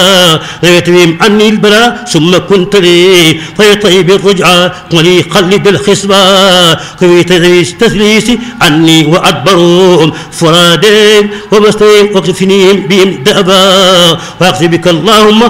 يتميم عني البلاء ثم كنت لي فيطيب الرجعة ولي قلب الخصبة في تثليسي عني وأدبرهم فرادين ومستوين واكفنيهم بهم دأبا واقضي بك اللهم